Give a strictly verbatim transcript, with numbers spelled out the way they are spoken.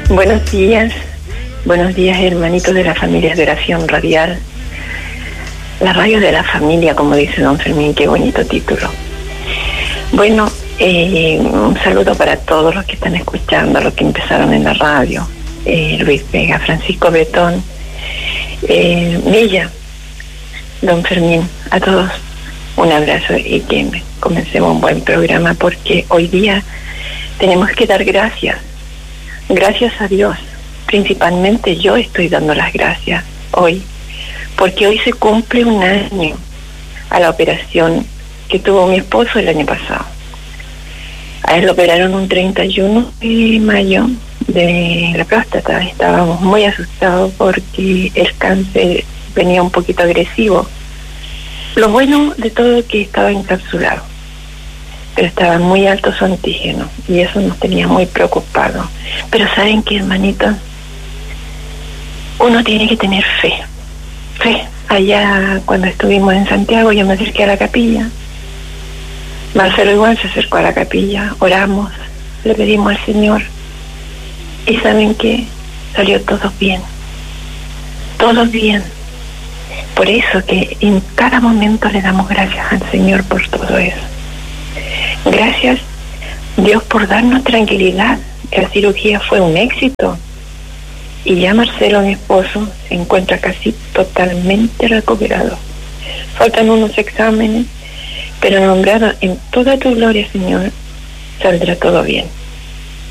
Buenos días, buenos días hermanitos de la familia de Oración Radial. La radio de la familia, como dice don Fermín, qué bonito título. Bueno, eh, un saludo para todos los que están escuchando, los que empezaron en la radio. Eh, Luis Vega, Francisco Betón, eh, Milla, don Fermín, a todos un abrazo y que comencemos un buen programa, porque hoy día tenemos que dar gracias. Gracias a Dios. Principalmente yo estoy dando las gracias hoy, porque hoy se cumple un año a la operación que tuvo mi esposo el año pasado. A él lo operaron un treinta y uno de mayo de la próstata. Estábamos muy asustados porque el cáncer venía un poquito agresivo. Lo bueno de todo es que estaba encapsulado, pero estaba muy alto su antígeno y eso nos tenía muy preocupados. Pero ¿saben qué, hermanitos? Uno tiene que tener fe. Fe. Allá cuando estuvimos en Santiago yo me acerqué a la capilla. Marcelo igual se acercó a la capilla, oramos, le pedimos al Señor. Y ¿saben qué? Salió todo bien. Todo bien. Por eso que en cada momento le damos gracias al Señor por todo eso. Gracias, Dios, por darnos tranquilidad. La cirugía fue un éxito. Y ya Marcelo, mi esposo, se encuentra casi totalmente recuperado. Faltan unos exámenes, pero nombrado en toda tu gloria, Señor, saldrá todo bien.